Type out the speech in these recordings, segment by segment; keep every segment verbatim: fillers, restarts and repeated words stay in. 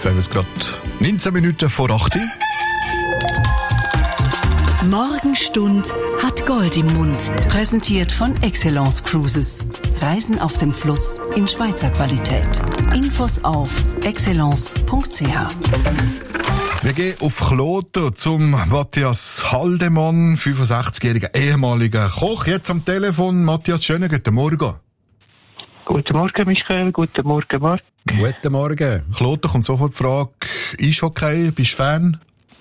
Jetzt haben wir es gerade neunzehn Minuten vor acht. Morgenstund hat Gold im Mund. Präsentiert von Excellence Cruises. Reisen auf dem Fluss in Schweizer Qualität. Infos auf excellence punkt c h. Wir gehen auf Kloten zum Matthias Haldemann, fünfundsechzigjähriger ehemaliger Koch. Jetzt am Telefon. Matthias, schönen guten Morgen. Guten Morgen, Michael. Guten Morgen, Marc. Guten Morgen. Kloten kommt sofort die Frage, Eishockey, bist du Fan?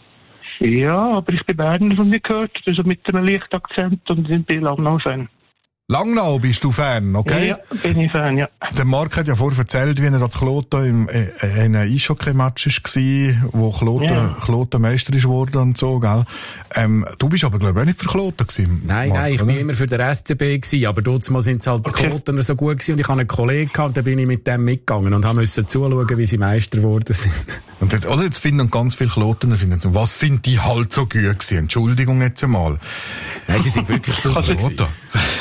Ja, aber ich bin Berner von mir gehört, also mit einem leichten Akzent und ich bin Langnau-Fan. Langnau bist du Fan, okay? Ja, bin ich Fan, ja. Der Marc hat ja vorher erzählt, wie er da zu Kloten im, äh, in einem Eishockey-Match war, wo Kloten, ja. Kloten Meister ist worden und so, gell? Ähm, du bist aber, glaube ich, auch nicht für Kloten gewesen. Nein, Marc, nein, ich oder? bin immer für den S C B gewesen, aber dort mal sind halt die Okay. Klotener so gut gewesen und ich hatte einen Kollegen gehabt, und dann bin ich mit dem mitgegangen und musste zuschauen, wie sie Meister geworden sind. Und jetzt, oder jetzt finden ganz viele Klotener, finden so, was sind die halt so gut gewesen? Entschuldigung jetzt einmal. Nein, sie sind wirklich so gut gewesen. Kloten.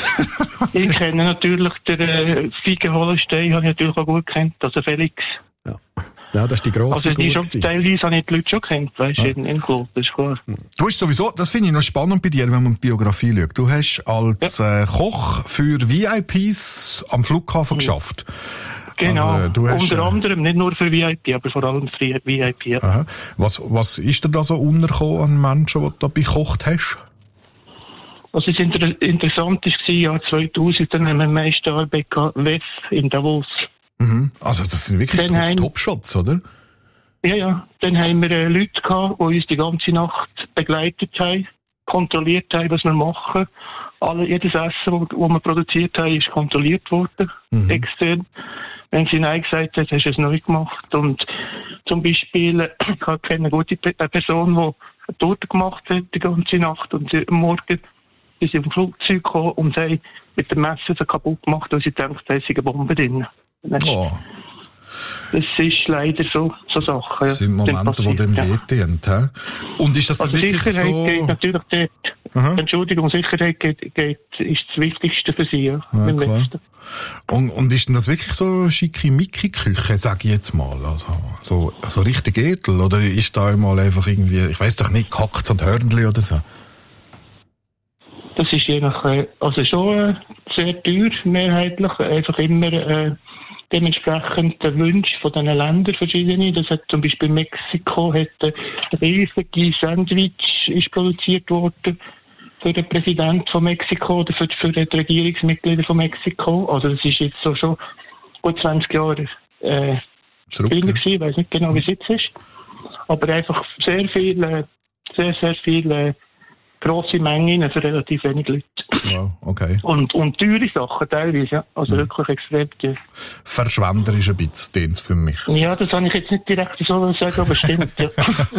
Ich kenne natürlich den äh, Fiege Hollenstein, habe ich natürlich auch gut kennt, also Felix. Ja. Ja, das ist die grosse Also die Figur schon, gewesen. teilweise habe ich die Leute schon kennt, weißt du, Ja. in, in Kloten, ist klar. Du hast sowieso, das finde ich noch spannend bei dir, wenn man die Biografie schaut. Du hast als äh, Koch für V I Ps am Flughafen geschafft. Genau, Also, du hast, unter äh, anderem, nicht nur für V I P, aber vor allem für V I P, ja. Aha. Was, was ist dir da so untergekommen an Menschen, die du da bekocht hast? Was ist inter- interessant ist, war, Jahr zweitausend, dann haben wir Meisterarbeit gehabt, W E F in Davos. Mhm. Also das sind wirklich Dann haben- Top- Top-Shots, oder? Ja, ja. Dann haben wir äh, Leute gehabt, die uns die ganze Nacht begleitet haben, kontrolliert haben, was wir machen. Alle, jedes Essen, das wir produziert haben, ist kontrolliert worden, Mhm. extern. Wenn sie Nein gesagt hat, hast du es neu gemacht. Und zum Beispiel, äh, ich kenne eine gute Pe- eine Person, die eine Torte gemacht hat die ganze Nacht und sie, am Morgen ist sie im Flugzeug gekommen und sie haben mit dem Messer so kaputt gemacht, weil sie denkt, da ist eine Bombe drin. Weißt du? Oh, Das ist leider so, so Sachen. das sind Momente, die dem ja. wehtun. Hä? Und ist das Also wirklich Sicherheit so... geht natürlich dort. Aha. Entschuldigung, Sicherheit geht, geht, ist das Wichtigste für Sie, ja. Ja, Beim klar. Letzten. Und, und ist denn das wirklich so schickimicki-Küche, sag ich jetzt mal? Also, so, so richtig edel? Oder ist da einmal einfach irgendwie, ich weiss doch nicht, gehackt und Hörnli oder so? Das ist je nach, äh, also schon äh, sehr teuer, mehrheitlich. Einfach immer äh, dementsprechend der Wunsch von diesen Ländern verschiedene. Das hat zum Beispiel Mexiko, hat äh, ein riesiges Sandwich ist produziert worden für den Präsidenten von Mexiko oder für, für die Regierungsmitglieder von Mexiko. Also das ist jetzt so schon gut zwanzig Jahre äh, Zurück, drin ja. gewesen. Ich weiss nicht genau, wie es jetzt ist. Aber einfach sehr viel, äh, sehr, sehr viel äh, grosse Mengen für relativ wenig Leute. Wow, okay. Und, und teure Sachen teilweise, ja. Also Mhm. wirklich extrem teuer. Verschwenderisch ein bisschen, den's für mich. Ja, das habe ich jetzt nicht direkt so sagen, aber stimmt, ja.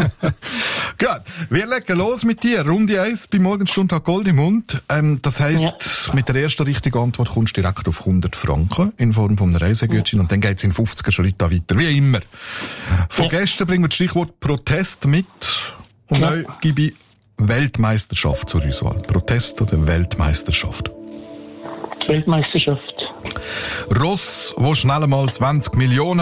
Gut, wir legen los mit dir. Runde eins bei Morgenstund hat Gold im Mund. Ähm, das heisst, mit der ersten richtigen Antwort kommst du direkt auf hundert Franken in Form von einem Reisegutschein und dann geht's in fünfziger Schritten weiter, wie immer. Von Ja. gestern bringen wir das Stichwort Protest mit und Ja. neu gebe ich Weltmeisterschaft zur Auswahl. Protest oder Weltmeisterschaft? Weltmeisterschaft. Ross, wo schnell mal zwanzig Millionen